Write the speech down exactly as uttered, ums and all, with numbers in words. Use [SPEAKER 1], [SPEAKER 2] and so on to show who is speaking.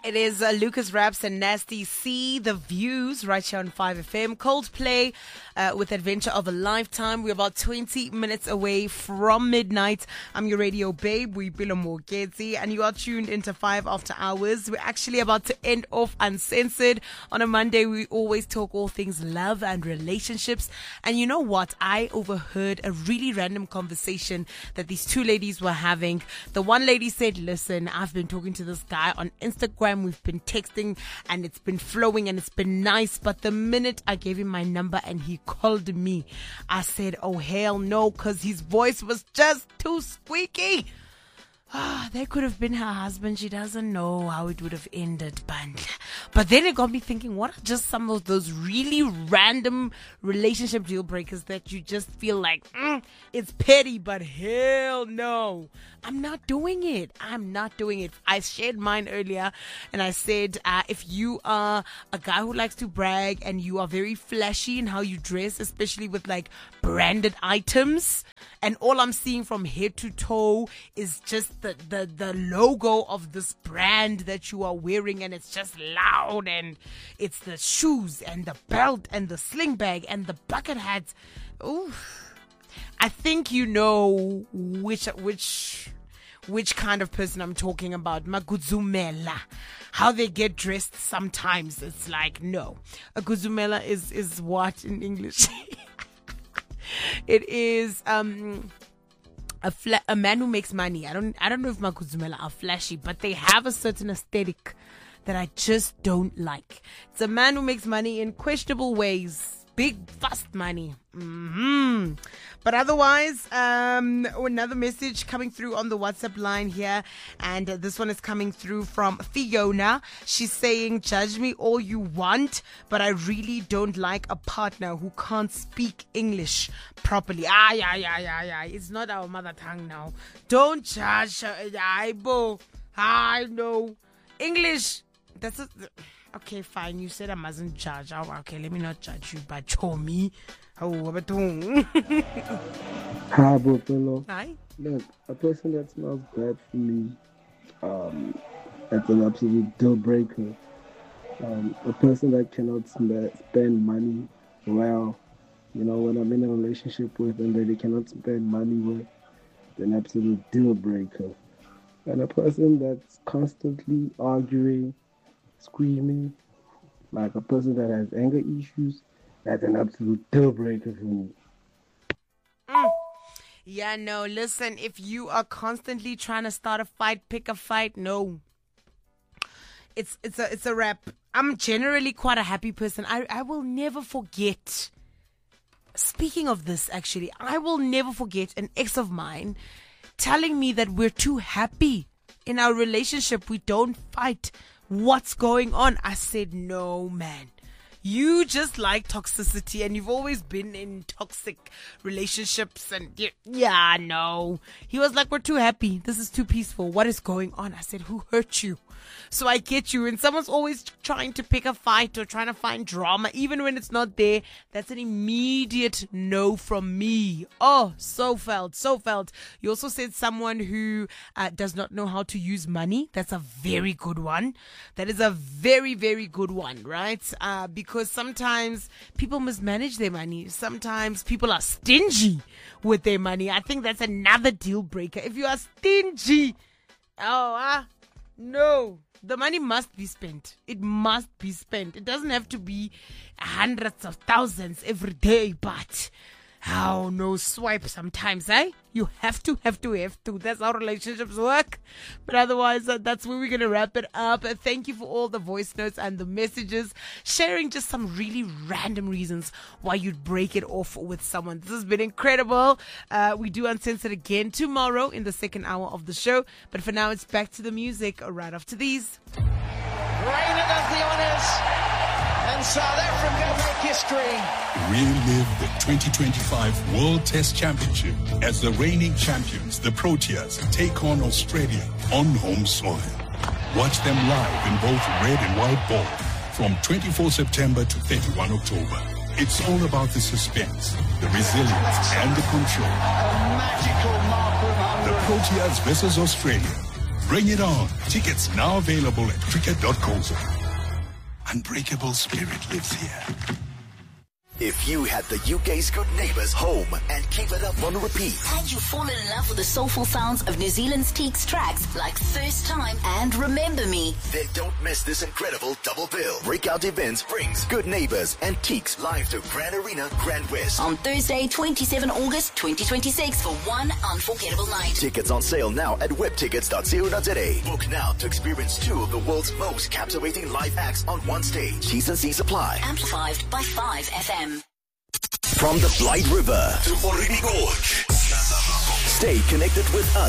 [SPEAKER 1] It is uh, Lucas Raps and Nasty C, The Views, right here on five F M. Coldplay uh, with Adventure of a Lifetime. We're about twenty minutes away from midnight. I'm your radio babe, Boipelo Mogezi, and you are tuned into five After Hours. We're actually about to end off Uncensored. On a Monday, we always talk all things love and relationships. And you know what? I overheard a really random conversation that these two ladies were having. The one lady said, listen, I've been talking to this guy on Instagram. We've been texting and it's been flowing and it's been nice. But the minute I gave him my number and he called me, I said, oh, hell no, because his voice was just too squeaky. Ah, that could have been her husband. She doesn't know how it would have ended. But, but then it got me thinking, what are just some of those really random relationship deal breakers that you just feel like, mm, it's petty, but hell no. I'm not doing it. I'm not doing it. I shared mine earlier and I said, uh, if you are a guy who likes to brag and you are very flashy in how you dress, especially with like branded items, and all I'm seeing from head to toe is just the, the, the logo of this brand that you are wearing, and it's just loud, and it's the shoes and the belt and the sling bag and the bucket hats. Ooh. I think you know which which which kind of person I'm talking about. Maguzumela. How they get dressed sometimes. It's like, no. A guzumela is, is what in English? It is um a fla- a man who makes money. I don't I don't know if Maguzumela are flashy, but they have a certain aesthetic that I just don't like. It's a man who makes money in questionable ways. Big, fast money. Mm-hmm. But otherwise, um, another message coming through on the WhatsApp line here. And uh, this one is coming through from Fiona. She's saying, judge me all you want, but I really don't like a partner who can't speak English properly. Ah, yeah, yeah, yeah, yeah. It's not our mother tongue now. Don't judge. I I know. English. That's a... Okay, fine. You said I mustn't judge. Oh, okay, let me not judge you, but show me. Oh, what about
[SPEAKER 2] Hi, Boipelo.
[SPEAKER 1] Hi.
[SPEAKER 2] Look, a person that smells bad for me, um, that's an absolute deal breaker. Um, a person that cannot sm- spend money well, you know, when I'm in a relationship with and that they cannot spend money with, an absolute deal breaker. And a person that's constantly arguing, screaming, like a person that has anger issues, that's an absolute deal breaker for me.
[SPEAKER 1] Mm. Yeah, no, listen, if you are constantly trying to start a fight, pick a fight, no. It's it's a it's a wrap. I'm generally quite a happy person. I, I will never forget. Speaking of this, actually, I will never forget an ex of mine telling me that we're too happy in our relationship. We don't fight. What's going on? I said, no, man. You just like toxicity and you've always been in toxic relationships and yeah, yeah, no. He was like, we're too happy. This is too peaceful. What is going on? I said, who hurt you? So I get you. And someone's always trying to pick a fight or trying to find drama, even when it's not there. That's an immediate no from me. Oh, so felt, so felt. You also said someone who uh, does not know how to use money. That's a very good one. That is a very, very good one, right? Uh, because sometimes people mismanage their money. Sometimes people are stingy with their money. I think that's another deal breaker. If you are stingy, oh, ah. No, the money must be spent. It must be spent. It doesn't have to be hundreds of thousands every day, but oh no, swipe sometimes, eh? You have to, have to, have to. That's how relationships work. But otherwise, uh, that's where we're going to wrap it up. Uh, thank you for all the voice notes and the messages, sharing just some really random reasons why you'd break it off with someone. This has been incredible. Uh, we do Uncensored again tomorrow in the second hour of the show. But for now, it's back to the music right after these.
[SPEAKER 3] Reina does the honours. And South Africa make history.
[SPEAKER 4] Relive the twenty twenty-five World Test Championship as the reigning champions, the Proteas, take on Australia on home soil. Watch them live in both red and white ball from twenty-fourth September to thirty-first October. It's all about the suspense, the resilience, and the control.
[SPEAKER 3] A magical mark.
[SPEAKER 4] The Proteas versus Australia. Bring it on. Tickets now available at cricket dot co dot za. Unbreakable spirit lives here.
[SPEAKER 5] If you had the U K's Good Neighbours home and keep it up on repeat,
[SPEAKER 6] and you've fallen in love with the soulful sounds of New Zealand's Teaks tracks like First Time and Remember Me,
[SPEAKER 5] then don't miss this incredible double bill. Breakout Events brings Good Neighbours and Teaks live to Grand Arena, Grand West
[SPEAKER 6] on Thursday, twenty-seventh of August twenty twenty-six for one unforgettable night.
[SPEAKER 5] Tickets on sale now at web tickets dot co dot za. Book now to experience two of the world's most captivating live acts on one stage. T's and C's apply.
[SPEAKER 6] Amplified by five F M.
[SPEAKER 5] From the Blight River to Morimi Gorge, stay connected with us.